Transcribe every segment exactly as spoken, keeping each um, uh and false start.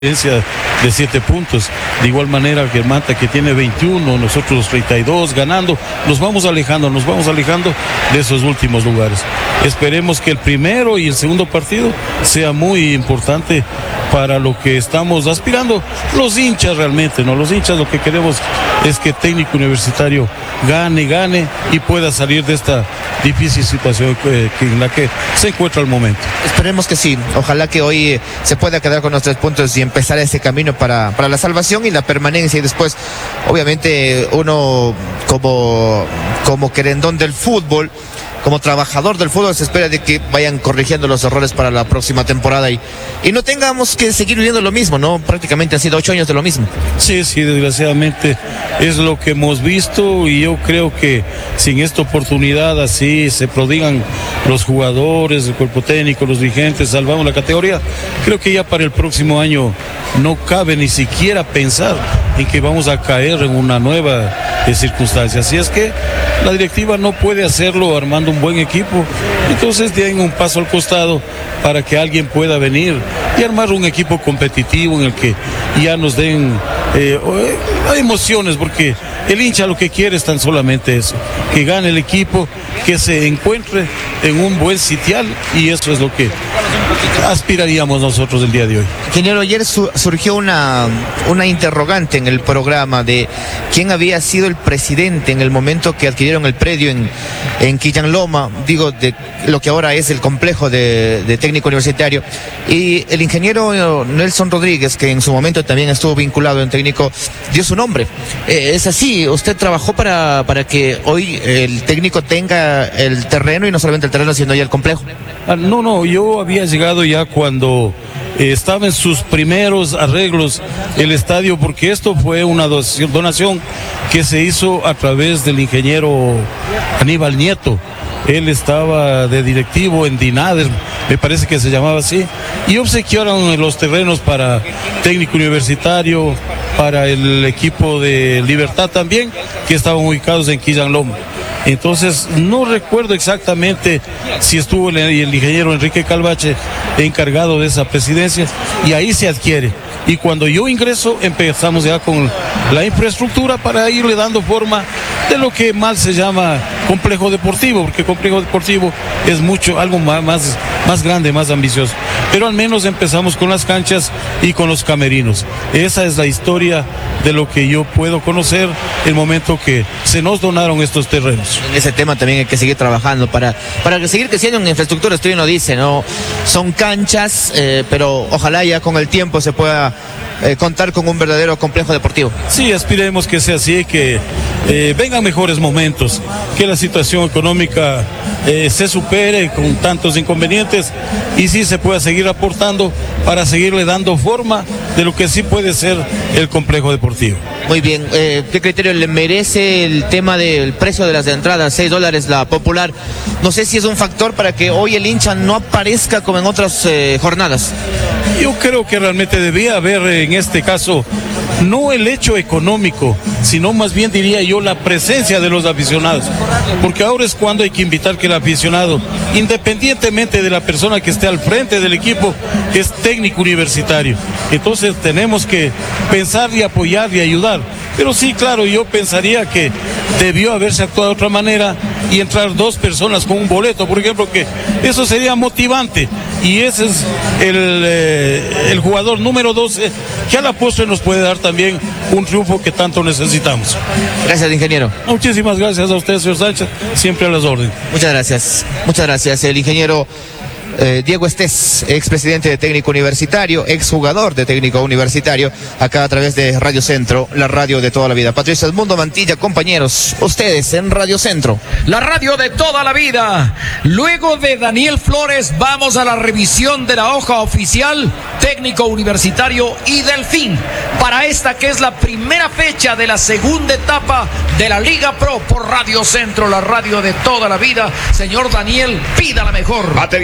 de siete puntos, de igual manera que el Manta, que tiene veintiuno, nosotros treinta y dos, ganando, nos vamos alejando, nos vamos alejando de esos últimos lugares. Esperemos que el primero y el segundo partido sea muy importante para lo que estamos aspirando los hinchas realmente, ¿no? Los hinchas lo que queremos es que Técnico Universitario gane, gane y pueda salir de esta difícil situación que, que en la que se encuentra al momento. Esperemos que sí, ojalá que hoy se pueda quedar con los tres puntos y empezar ese camino para, para la salvación y la permanencia, y después obviamente uno como, como querendón del fútbol, como trabajador del fútbol, se espera de que vayan corrigiendo los errores para la próxima temporada y, y no tengamos que seguir viviendo lo mismo, ¿no? Prácticamente han sido ocho años de lo mismo. Sí, sí, desgraciadamente es lo que hemos visto, y yo creo que sin esta oportunidad así se prodigan los jugadores, el cuerpo técnico, los dirigentes, salvamos la categoría. Creo que ya para el próximo año no cabe ni siquiera pensar en que vamos a caer en una nueva eh, circunstancia. Así es que la directiva no puede hacerlo armando un buen equipo, entonces den un paso al costado para que alguien pueda venir y armar un equipo competitivo en el que ya nos den eh, emociones, porque el hincha lo que quiere es tan solamente eso, que gane el equipo, que se encuentre en un buen sitial, y eso es lo que aspiraríamos nosotros el día de hoy. Ingeniero, ayer su, surgió una, una interrogante en el programa de quién había sido el presidente en el momento que adquirieron el predio en, en Quillanloma, digo, de lo que ahora es el complejo de, de Técnico Universitario, y el ingeniero Nelson Rodríguez, que en su momento también estuvo vinculado en Técnico, dio su nombre. Eh, es así, usted trabajó para, para que hoy el técnico tenga el terreno, y no solamente el terreno, sino ya el complejo. Ah, no, no, yo había llegado ya cuando eh, estaba en sus primeros arreglos el estadio, porque esto fue una donación que se hizo a través del ingeniero Aníbal Nieto. Él estaba de directivo en Dinader, me parece que se llamaba así, y obsequiaron los terrenos para Técnico Universitario, para el equipo de Libertad también, que estaban ubicados en Quillanloma. Entonces no recuerdo exactamente si estuvo el, el ingeniero Enrique Calvache encargado de esa presidencia, y ahí se adquiere. Y cuando yo ingreso empezamos ya con la infraestructura para irle dando forma de lo que mal se llama complejo deportivo, porque complejo deportivo es mucho, algo más, más, más grande, más ambicioso. Pero al menos empezamos con las canchas y con los camerinos. Esa es la historia de lo que yo puedo conocer el momento que se nos donaron estos terrenos. En ese tema también hay que seguir trabajando para, para seguir creciendo en infraestructura. Usted no dice, ¿no? Son canchas, eh, pero ojalá ya con el tiempo se pueda eh, contar con un verdadero complejo deportivo. Sí, aspiremos que sea así, que eh, vengan mejores momentos, que la situación económica eh, se supere con tantos inconvenientes, y sí se pueda seguir aportando para seguirle dando forma de lo que sí puede ser el complejo deportivo. Muy bien, eh, ¿qué criterio le merece el tema del precio de las entradas? seis dólares la popular. No sé si es un factor para que hoy el hincha no aparezca como en otras eh, jornadas. Yo creo que realmente debía haber en este caso no el hecho económico, sino más bien diría yo la presencia de los aficionados, porque ahora es cuando hay que invitar que el aficionado, independientemente de la persona que esté al frente del equipo, es técnico universitario. Entonces tenemos que pensar y apoyar y ayudar. Pero sí, claro, yo pensaría que debió haberse actuado de otra manera y entrar dos personas con un boleto, por ejemplo, que eso sería motivante. Y ese es el, eh, el jugador número doce que a la postre nos puede dar también un triunfo que tanto necesitamos. Gracias, ingeniero. Muchísimas gracias a usted, señor Sánchez, siempre a las órdenes. Muchas gracias, muchas gracias. El ingeniero Eh, Diego Estés, expresidente de Técnico Universitario, exjugador de Técnico Universitario, acá a través de Radio Centro, la radio de toda la vida. Patricia Edmundo Mantilla, compañeros, ustedes en Radio Centro. La radio de toda la vida. Luego de Daniel Flores, vamos a la revisión de la hoja oficial Técnico Universitario y Delfín, para esta que es la primera fecha de la segunda etapa de la Liga Pro por Radio Centro, la radio de toda la vida. Señor Daniel, pida la mejor. Baterías Kaiser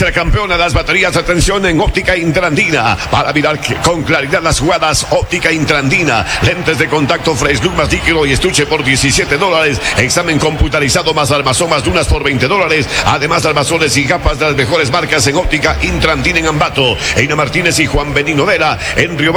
Siempre campeona de las baterías. Atención en Óptica Intrandina. Para mirar con claridad las jugadas, Óptica Intrandina. Lentes de contacto Fresh Look más líquido y estuche por diecisiete dólares. Examen computarizado más armazón más dunas por veinte dólares. Además de armazones y gafas de las mejores marcas en Óptica Intrandina en Ambato. Eina Martínez y Juan Benino Vera en Río